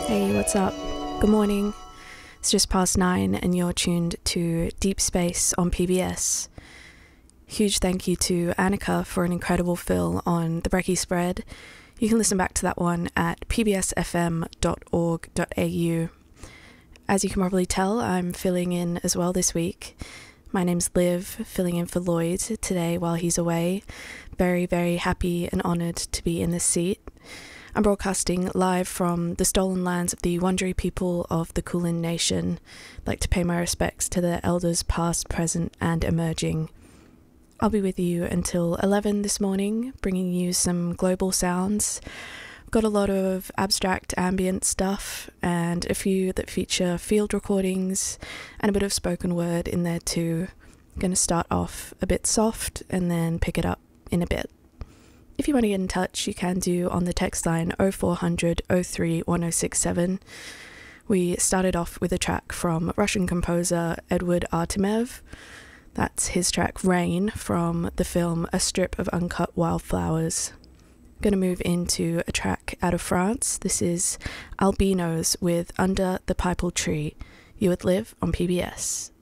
Hey, what's up? Good morning. It's just past 9 and you're tuned to Deep Space on PBS. Huge thank you to Annika for an incredible fill on the Brekkie spread. You can listen back to that one at pbsfm.org.au. As you can probably tell, I'm filling in as well this week. My name's Liv, filling in for Lloyd today while he's away. Very, very happy and honoured to be in this seat. I'm broadcasting live from the stolen lands of the Wurundjeri people of the Kulin Nation. I'd like to pay my respects to their elders past, present and emerging. I'll be with you until 11 this morning, bringing you some global sounds. I've got a lot of abstract ambient stuff and a few that feature field recordings and a bit of spoken word in there too. I'm going to start off a bit soft and then pick it up in a bit. If you want to get in touch, you can do on the text line 0400 03 1067. We started off with a track from Russian composer Edward Artemev. That's his track Rain from the film A Strip of Uncut Wildflowers. I'm going to move into a track out of France. This is Albinos with Under the Pipal Tree. You would live on PBS.